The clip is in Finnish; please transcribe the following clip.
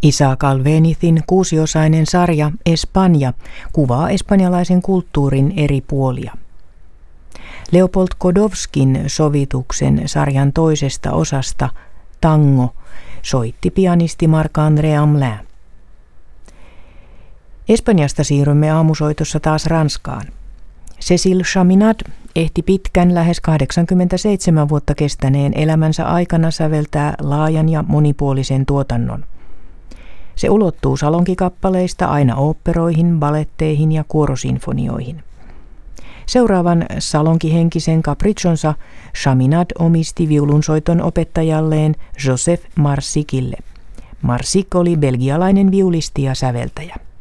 Isaac Albénizin kuusiosainen sarja Espanja kuvaa espanjalaisen kulttuurin eri puolia. Leopold Godowskin sovituksen sarjan toisesta osasta Tango soitti pianisti Marc-André Amelin. Espanjasta siirrymme aamusoitossa taas Ranskaan. Cécile Chaminade ehti pitkän, lähes 87 vuotta kestäneen elämänsä aikana säveltää laajan ja monipuolisen tuotannon. Se ulottuu salonkikappaleista aina oopperoihin, balletteihin ja kuorosinfonioihin. Seuraavan salonkihenkisen capriccionsa Chaminade omisti viulunsoiton opettajalleen Joseph Marsicille. Marsic oli belgialainen viulisti ja säveltäjä.